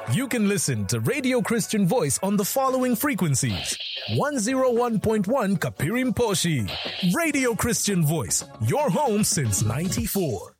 You can listen to Radio Christian Voice on the following frequencies. 101.1 Kapirim Poshi. Radio Christian Voice, your home since 94.